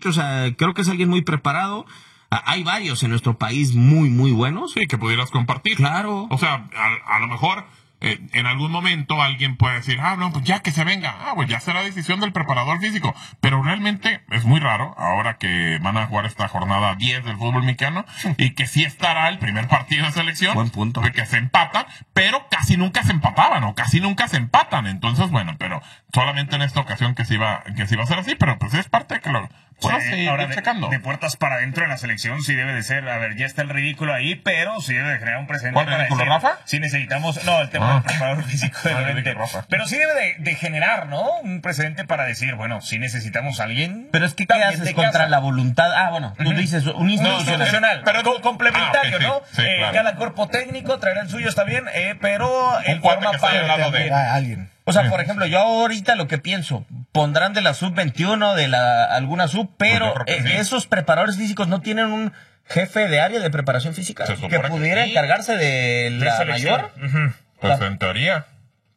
o sea, creo que es alguien muy preparado. Hay varios en nuestro país muy, muy buenos. Sí, que pudieras compartir. Claro. O sea, a lo mejor en algún momento alguien puede decir, no, pues ya que se venga. Pues ya será decisión del preparador físico. Pero realmente es muy raro, ahora que van a jugar esta jornada 10 del fútbol mexicano, y que sí estará el primer partido de selección. Buen punto. Que se empatan, pero casi nunca se empataban, o casi nunca se empatan. Entonces, bueno, pero solamente en esta ocasión que se iba a ser así, pero pues es parte de que lo... Sí, ahora de puertas para adentro en la selección sí debe de ser, a ver, ya está el ridículo ahí, pero sí debe de generar un precedente. ¿Cuál ridículo, Rafa? Sí necesitamos, no, el tema del preparador físico pero sí debe de generar, ¿no? Un precedente para decir, bueno, sí necesitamos a alguien. Pero es que ¿qué haces contra la voluntad? Bueno, tú dices un institucional, pero complementario, okay, ¿no? Sí, claro. Cada cuerpo técnico traerá el suyo, está bien, pero él forma parte de alguien. O sea, por ejemplo, yo ahorita lo que pienso, pondrán de la sub-21, de alguna sub, pero esos preparadores físicos no tienen un jefe de área de preparación física que pudiera encargarse de la mayor. Pues en teoría.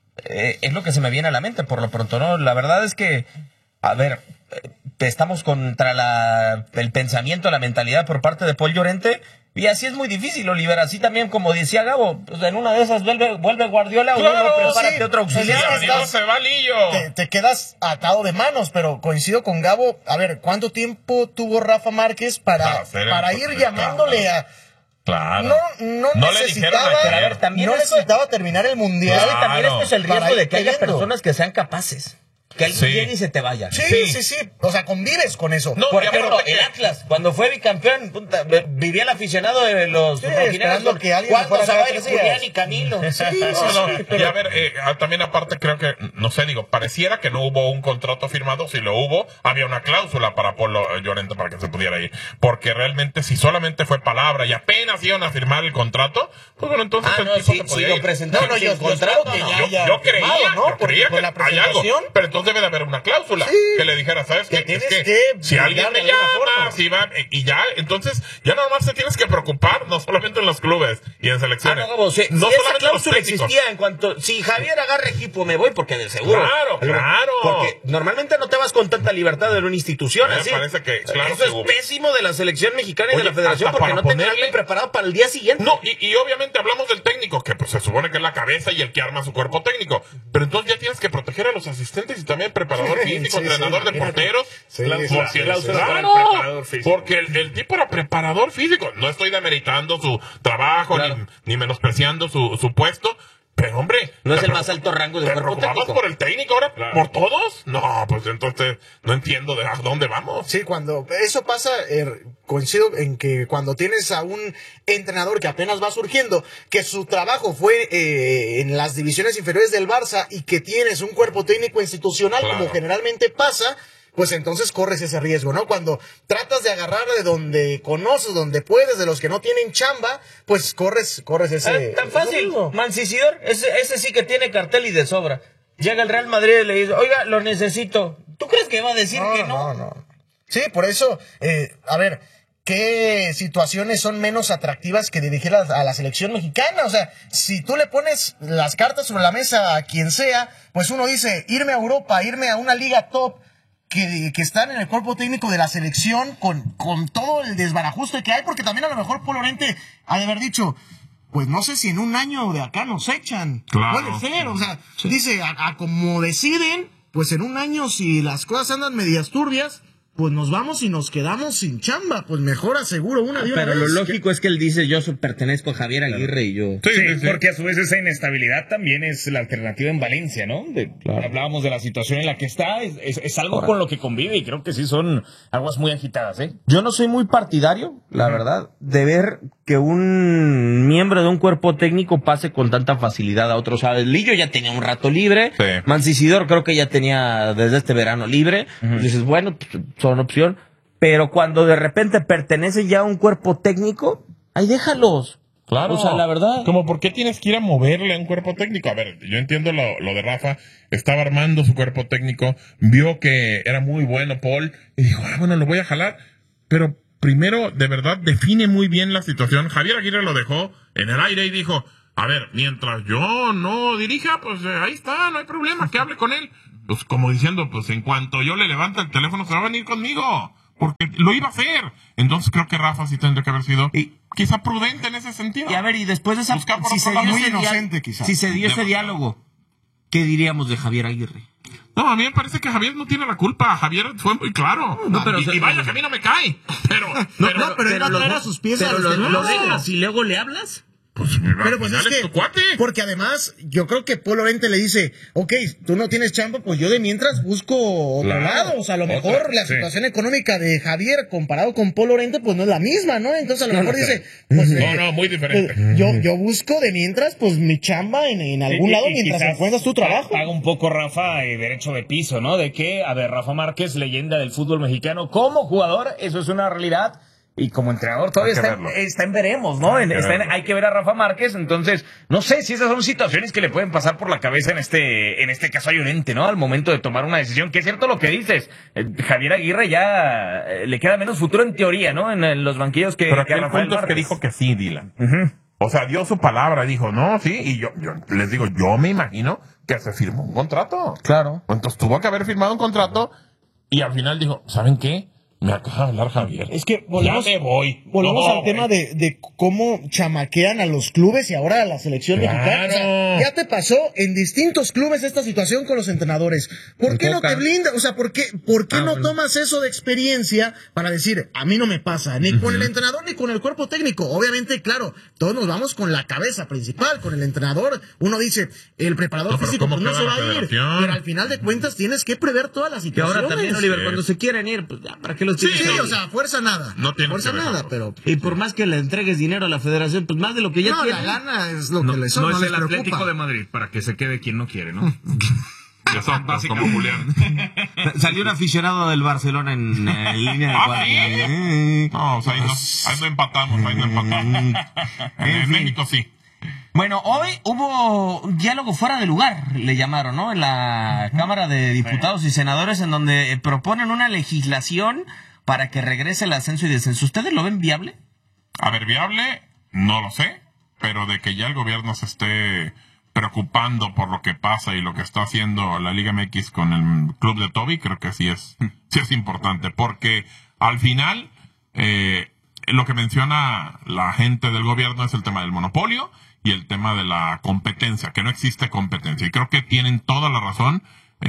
Es lo que se me viene a la mente por lo pronto, ¿no? La verdad es que, a ver, estamos contra el pensamiento, la mentalidad por parte de Paul Llorente. Y así es muy difícil, Oliver. Así también, como decía Gabo, pues en una de esas vuelve Guardiola, claro, o prepárate otro auxiliar. Se va Lillo. Te quedas atado de manos, pero coincido con Gabo. A ver, ¿cuánto tiempo tuvo Rafa Márquez para ir llamándole a... Claro. No necesitaba terminar el mundial. Claro. También este es el riesgo de que haya personas que sean capaces. Que alguien llegue y se te vaya. Sí. O sea, convives con eso. Por ejemplo, el Atlas, cuando fue bicampeón, vivía el aficionado de los rojineros. ¿Cuándo se va a ir Julián y Camilo? Y a ver, también aparte creo que, no sé, pareciera que no hubo un contrato firmado. Si lo hubo, había una cláusula para Polo Llorente para que se pudiera ir. Porque realmente, si solamente fue palabra y apenas iban a firmar el contrato, pues bueno, entonces si lo presentaron sin contrato, yo creía que hay algo, pero entonces debe de haber una cláusula que le dijera, ¿sabes qué? Es que si alguien me llama, si va, y ya, entonces ya nada más te tienes que preocupar, no solamente en los clubes y en selecciones. No solamente esa cláusula existía en cuanto, si Javier agarra equipo me voy, porque de seguro. Claro. Porque normalmente no te vas con tanta libertad de una institución así. Parece que, claro, eso es pésimo de la selección mexicana y de la federación, porque no tienen alguien preparado para el día siguiente. No, y obviamente hablamos del técnico, que pues se supone que es la cabeza y el que arma su cuerpo técnico, pero entonces ya tienes que proteger a los asistentes y también preparador físico, entrenador de porteros. Porque el tipo era preparador físico. No estoy demeritando su trabajo, ni menospreciando su puesto. Pero, hombre... No es el más alto rango de cuerpo técnico. ¿Por el técnico ahora? ¿Por todos? No, pues entonces no entiendo de a dónde vamos. Sí, cuando eso pasa, coincido en que cuando tienes a un entrenador que apenas va surgiendo, que su trabajo fue en las divisiones inferiores del Barça y que tienes un cuerpo técnico institucional, como generalmente pasa... pues entonces corres ese riesgo, ¿no? Cuando tratas de agarrar de donde conoces, donde puedes, de los que no tienen chamba, pues corres ese... Tan fácil, Mancisidor, ese sí que tiene cartel y de sobra. Llega el Real Madrid y le dice, oiga, lo necesito. ¿Tú crees que va a decir que no? No. Sí, por eso, a ver, ¿qué situaciones son menos atractivas que dirigir a la selección mexicana? O sea, si tú le pones las cartas sobre la mesa a quien sea, pues uno dice, irme a Europa, irme a una liga top, que están en el cuerpo técnico de la selección con todo el desbarajuste que hay, porque también a lo mejor Paul Llorente ha de haber dicho, pues no sé si en un año de acá nos echan. Claro. Puede ser, o sea, dice, a como deciden, pues en un año si las cosas andan medias turbias, pues nos vamos y nos quedamos sin chamba, pues mejor aseguro una de una Pero vez. lo lógico es que él dice, yo pertenezco a Javier Aguirre y yo... Sí, porque a su vez esa inestabilidad también es la alternativa en Valencia, ¿no? Hablábamos de la situación en la que está, es algo con lo que convive y creo que sí son aguas muy agitadas, ¿eh? Yo no soy muy partidario, la verdad, de ver que un miembro de un cuerpo técnico pase con tanta facilidad a otros. ¿Sabes? Lillo ya tenía un rato libre, Mancisidor creo que ya tenía desde este verano libre, dices, bueno, pues, son opción, pero cuando de repente pertenece ya a un cuerpo técnico, ahí déjalos. Claro. O sea, la verdad. Como, ¿por qué tienes que ir a moverle a un cuerpo técnico? A ver, yo entiendo lo de Rafa. Estaba armando su cuerpo técnico. Vio que era muy bueno Paul. Y dijo, bueno, lo voy a jalar. Pero primero, de verdad, define muy bien la situación. Javier Aguirre lo dejó en el aire y dijo, a ver, mientras yo no dirija, pues ahí está, no hay problema, que hable con él. Pues como diciendo, pues en cuanto yo le levante el teléfono, se va a venir conmigo. porque lo iba a hacer. Entonces creo que Rafa sí tendría que haber sido quizá prudente en ese sentido. Y a ver, y después de esa... Si se dio muy inocente, quizás. Si se dio ese diálogo, ¿qué diríamos de Javier Aguirre? No, a mí me parece que Javier no tiene la culpa. Javier fue muy claro. No, pero, y vaya que a mí no me cae. Pero él va a traer a sus piezas. Pero lo dejas y luego le hablas. Pero pues es que, tu cuate. porque además, yo creo que Paul Lorente le dice, ok, tú no tienes chamba, pues yo de mientras busco otro lado. O sea, a lo mejor la situación económica de Javier comparado con Paul Lorente, pues no es la misma, ¿no? Entonces a lo mejor dice, pues, muy diferente. Pues, yo busco de mientras, pues mi chamba en algún lado mientras encuentras tu trabajo. Paga un poco Rafa derecho de piso, ¿no? De que, a ver, Rafa Márquez, leyenda del fútbol mexicano, como jugador, eso es una realidad. Y como entrenador todavía está en veremos, ¿no? Hay que ver a Rafa Márquez. Entonces, no sé si esas son situaciones que le pueden pasar por la cabeza en este caso a Llorente, ¿no? Al momento de tomar una decisión. Que es cierto lo que dices. Javier Aguirre ya le queda menos futuro en teoría, ¿no? En los banquillos que Pero aquí el Rafael punto es Márquez. que dijo que sí, Dylan. O sea, dio su palabra, dijo, no, sí, y yo les digo, yo me imagino que se firmó un contrato. Claro. Entonces tuvo que haber firmado un contrato y al final dijo, ¿saben qué? Me acaba de hablar Javier. Es que volvemos No, al tema de cómo chamaquean a los clubes y ahora a la selección mexicana. O sea, ya te pasó en distintos clubes esta situación con los entrenadores. ¿Por qué no te blindas? O sea, ¿por qué no tomas eso de experiencia para decir, a mí no me pasa, ni con el entrenador ni con el cuerpo técnico? Obviamente, claro, todos nos vamos con la cabeza principal, con el entrenador. Uno dice, el preparador físico pues no se va a ir. Pero al final de cuentas tienes que prever todas las Y situaciones. ahora también, Oliver, cuando se quieren ir, pues ya, ¿para qué los tienes ahí? Sí, o sea, fuerza nada. No tiene fuerza que nada, dejarlo. pero... Y por más que le entregues dinero a la federación, pues más de lo que ya No, tienen. la gana es lo que les No es les el Atlético preocupa. de Madrid, para que se quede quien no quiere, ¿no? Exacto, como Julián. Salió un aficionado del Barcelona en línea de cuadro. ¿sí? No, o sea, ahí no empatamos. En México sí. Bueno, hoy hubo un diálogo fuera de lugar, le llamaron, ¿no? En la Cámara de Diputados y Senadores, en donde proponen una legislación para que regrese el ascenso y descenso. ¿Ustedes lo ven viable? A ver, viable, no lo sé, pero de que ya el gobierno se esté preocupando por lo que pasa y lo que está haciendo la Liga MX con el club de Toby, creo que sí es importante, porque al final lo que menciona la gente del gobierno es el tema del monopolio y el tema de la competencia, que no existe competencia. Y creo que tienen toda la razón,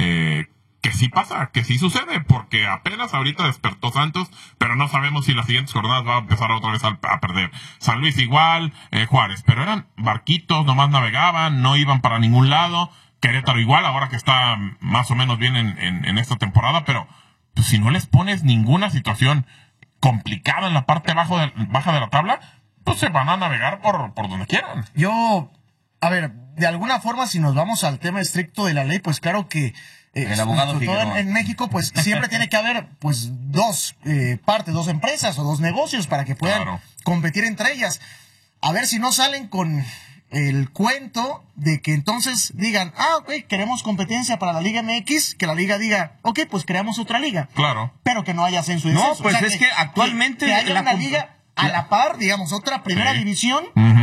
que sí pasa, que sí sucede, porque apenas ahorita despertó Santos, pero no sabemos si las siguientes jornadas va a empezar otra vez a perder. San Luis igual, Juárez, pero eran barquitos, nomás navegaban, no iban para ningún lado. Querétaro igual, ahora que está más o menos bien en esta temporada, pero pues, si no les pones ninguna situación complicada en la parte baja de la tabla, pues se van a navegar por donde quieran. Yo, a ver, de alguna forma, si nos vamos al tema estricto de la ley, pues claro que el abogado sobre todo Figueroa. en México, pues siempre tiene que haber pues dos partes, dos empresas o dos negocios para que puedan competir entre ellas. A ver si no salen con el cuento de que entonces digan, ok, queremos competencia para la Liga MX, que la liga diga, ok, pues creamos otra liga. Claro. Pero que no haya ascenso y No, descenso. pues O sea, es que actualmente que haya la una liga a la par, digamos, otra primera división,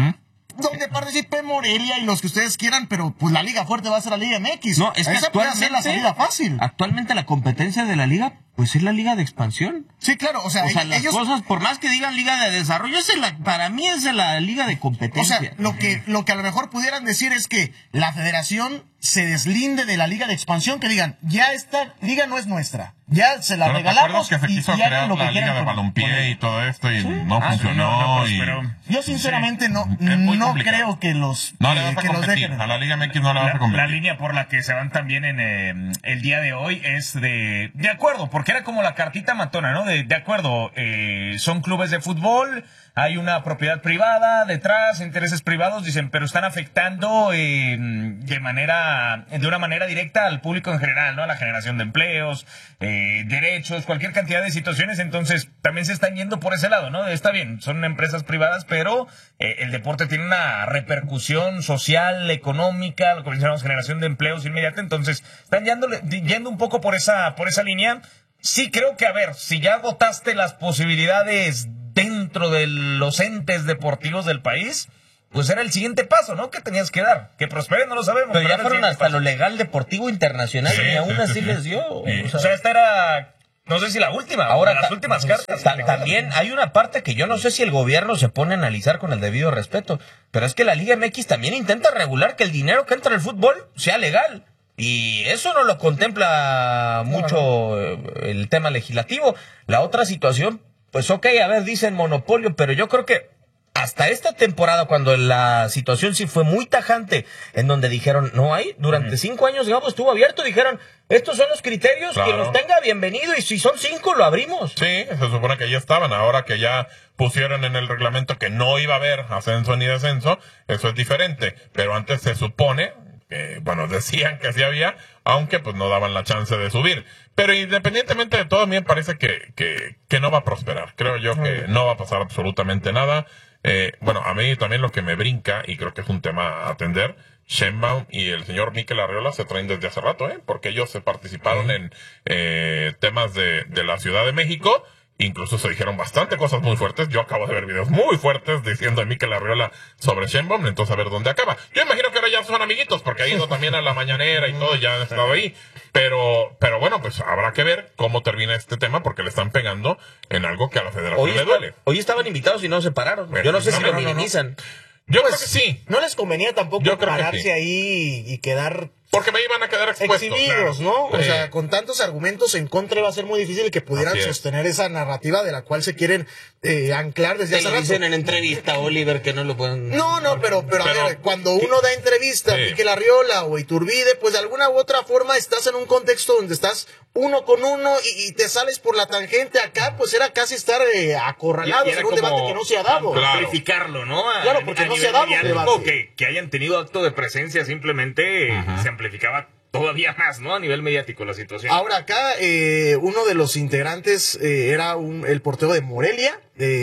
donde participe Morelia y los que ustedes quieran, pero pues la liga fuerte va a ser la Liga MX. No, es que esa puede ser la salida fácil. Actualmente la competencia de la liga, pues es la liga de expansión. Sí, claro, o sea las ellos, cosas, por más que digan liga de desarrollo, para mí es la liga de competencia. o sea, lo que a lo mejor pudieran decir es que la federación se deslinde de la liga de expansión, que digan, ya esta liga no es nuestra, ya se la regalamos que se quiso y hagan crear lo que la liga quieran de con balompié y todo esto y no Ah, funcionó? pues, y... pero yo sinceramente no muy complicado. creo que los No le vas a que los competir. dejen. A la Liga MX no le vas a la competir. línea por la que se van también en el día de hoy es de acuerdo, porque era como la cartita matona, ¿no? De acuerdo, son clubes de fútbol, hay una propiedad privada detrás, intereses privados, dicen, pero están afectando de una manera directa al público en general, ¿no? A la generación de empleos, derechos, cualquier cantidad de situaciones, entonces también se están yendo por ese lado, ¿no? Está bien, son empresas privadas, pero el deporte tiene una repercusión social, económica, lo que mencionamos, generación de empleos inmediata, entonces están yendo un poco por esa línea. Sí, creo que, a ver, si ya agotaste las posibilidades dentro de los entes deportivos del país, pues era el siguiente paso, ¿no? Que tenías que dar. Que prosperen, no lo sabemos. Pero ya era el fueron siguiente hasta paso. lo legal deportivo internacional y aún así les dio. O sea, esta era No sé si la última, ahora las últimas cartas. También hay una parte que yo no sé si el gobierno se pone a analizar con el debido respeto, pero es que la Liga MX también intenta regular que el dinero que entra al fútbol sea legal. Y eso no lo contempla mucho el tema legislativo. La otra situación, pues ok, a ver, dicen monopolio, pero yo creo que hasta esta temporada, cuando la situación sí fue muy tajante, en donde dijeron, no hay, durante 5 años, digamos, estuvo abierto, dijeron, estos son los criterios, claro, quien los tenga, bienvenido, y si son 5, lo abrimos. Sí, se supone que ya estaban, ahora que ya pusieron en el reglamento que no iba a haber ascenso ni descenso, eso es diferente, pero antes se supone, bueno, decían que sí había, aunque pues no daban la chance de subir. Pero independientemente de todo, a mí me parece que no va a prosperar. Creo yo que no va a pasar absolutamente nada. Bueno, a mí también lo que me brinca, y creo que es un tema a atender, Sheinbaum y el señor Mikel Arriola se traen desde hace rato, porque ellos se participaron en temas de la Ciudad de México. Incluso se dijeron bastante cosas muy fuertes. Yo acabo de ver videos muy fuertes diciendo a Mikel Arriola sobre Sheinbaum, entonces a ver dónde acaba. Yo imagino que ahora ya son amiguitos, porque ha ido también a la mañanera y todo, ya han estado ahí. Pero bueno, pues habrá que ver cómo termina este tema, porque le están pegando en algo que a la federación le duele. Hoy estaban invitados y no se pararon. Yo no sé si lo minimizan. Yo creo que sí. No les convenía tampoco pararse ahí y quedar... Porque me iban a quedar exhibidos, ¿no? O sea, con tantos argumentos en contra iba a ser muy difícil que pudieran sostener esa narrativa de la cual se quieren anclar desde hace rato. Dicen en entrevista, Oliver, que no lo pueden... No, pero a ver, cuando uno da entrevista, Mikel Arriola o Iturbide, pues de alguna u otra forma estás en un contexto donde estás uno con uno y te sales por la tangente. Acá pues era casi estar acorralados en un debate que no se ha dado. Amplificarlo, ¿no? Claro, porque no se ha dado el debate. Que hayan tenido acto de presencia simplemente se amplificaba todavía más, ¿no? A nivel mediático la situación. Ahora acá, uno de los integrantes era el portero de Morelia,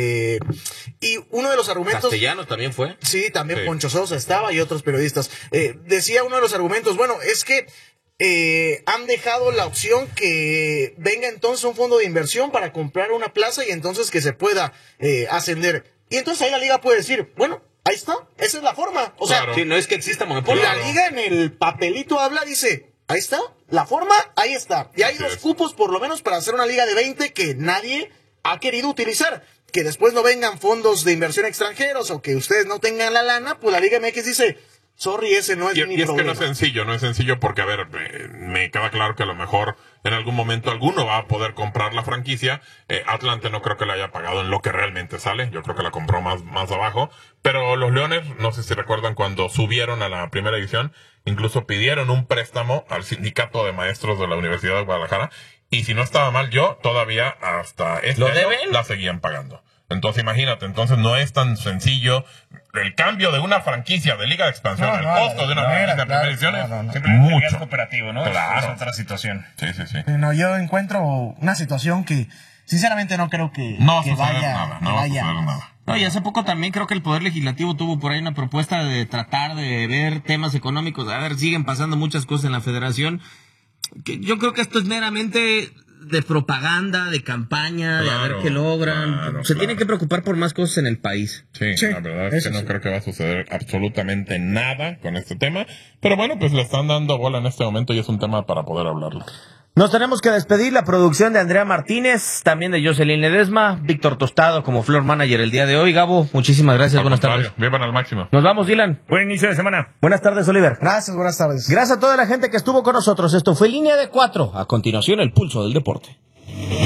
y uno de los argumentos... Castellanos también fue. Sí, también Poncho Sosa estaba y otros periodistas. Decía uno de los argumentos, bueno, es que han dejado la opción que venga entonces un fondo de inversión para comprar una plaza y entonces que se pueda ascender. Y entonces ahí la liga puede decir, bueno, ahí está, esa es la forma. O sea, sí, no es que exista monopolio. La liga en el papelito habla, dice, ahí está, la forma, ahí está. Y hay 2 cupos por lo menos para hacer una liga de 20 que nadie ha querido utilizar. Que después no vengan fondos de inversión extranjeros o que ustedes no tengan la lana, pues la Liga MX dice... Sorry, ese no es mi problema. Y es que no es sencillo porque, a ver, me queda claro que a lo mejor en algún momento alguno va a poder comprar la franquicia. Atlante no creo que la haya pagado en lo que realmente sale. Yo creo que la compró más abajo. Pero los Leones, no sé si recuerdan cuando subieron a la primera edición, incluso pidieron un préstamo al sindicato de maestros de la Universidad de Guadalajara. Y si no estaba mal yo, todavía hasta este año la seguían pagando. Entonces imagínate, entonces no es tan sencillo el cambio de una franquicia de Liga de Expansión al costo de una franquicia de primera edición es mucho. Cooperativo, ¿no? Claro. Es otra situación. Sí. No, yo encuentro una situación que sinceramente no creo que vaya nada. No, y hace poco también creo que el Poder Legislativo tuvo por ahí una propuesta de tratar de ver temas económicos. A ver, siguen pasando muchas cosas en la federación. Que yo creo que esto es meramente de propaganda, de campaña, de a ver qué logran. Se tienen que preocupar por más cosas en el país. Sí, la verdad es que no creo que va a suceder absolutamente nada con este tema. Pero bueno, pues le están dando bola en este momento y es un tema para poder hablarlo. Nos tenemos que despedir. La producción de Andrea Martínez, también de Jocelyn Ledesma, Víctor Tostado como floor manager el día de hoy. Gabo, muchísimas gracias. Buenas tardes. Vivan al máximo. Nos vamos, Dylan. Buen inicio de semana. Buenas tardes, Oliver. Gracias, buenas tardes. Gracias a toda la gente que estuvo con nosotros. Esto fue Línea de 4. A continuación, el pulso del deporte.